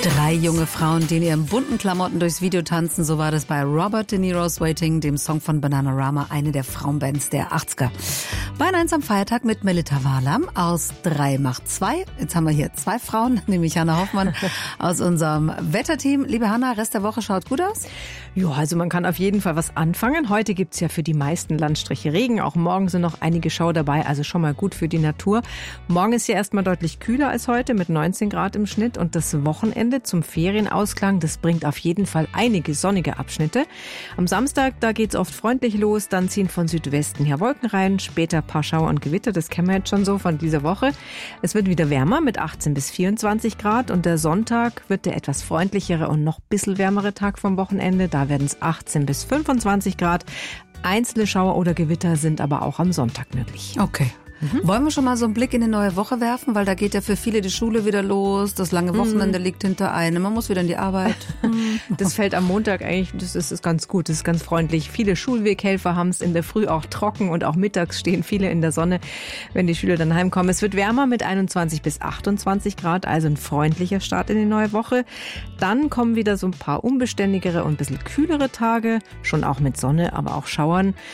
3 junge Frauen, die in ihren bunten Klamotten durchs Video tanzen. So war das bei Robert De Niro's Waiting, dem Song von Bananarama, eine der Frauenbands der 80er. Bei 1 am Feiertag mit Melita Walam aus 3 macht 2. Jetzt haben wir hier 2 Frauen, nämlich Hanna Hoffmann aus unserem Wetterteam. Liebe Hanna, Rest der Woche schaut gut aus? Ja, also man kann auf jeden Fall was anfangen. Heute gibt's ja für die meisten Landstriche Regen. Auch morgen sind noch einige Schauer dabei, also schon mal gut für die Natur. Morgen ist ja erstmal deutlich kühler als heute mit 19 Grad im Schnitt. Und das Wochenende zum Ferienausklang, das bringt auf jeden Fall einige sonnige Abschnitte. Am Samstag, da geht's oft freundlich los. Dann ziehen von Südwesten her Wolken rein. Später ein paar Schauer und Gewitter. Das kennen wir jetzt schon so von dieser Woche. Es wird wieder wärmer mit 18 bis 24 Grad. Und der Sonntag wird der etwas freundlichere und noch ein bisschen wärmere Tag vom Wochenende. Da werden es 18 bis 25 Grad. Einzelne Schauer oder Gewitter sind aber auch am Sonntag möglich. Okay. Wollen wir schon mal so einen Blick in die neue Woche werfen? Weil da geht ja für viele die Schule wieder los. Das lange Wochenende liegt hinter einem. Man muss wieder in die Arbeit. Das fällt am Montag eigentlich, das ist ganz gut, das ist ganz freundlich. Viele Schulweghelfer haben es in der Früh auch trocken und auch mittags stehen viele in der Sonne, wenn die Schüler dann heimkommen. Es wird wärmer mit 21 bis 28 Grad, also ein freundlicher Start in die neue Woche. Dann kommen wieder so ein paar unbeständigere und ein bisschen kühlere Tage, schon auch mit Sonne, aber auch Schauern.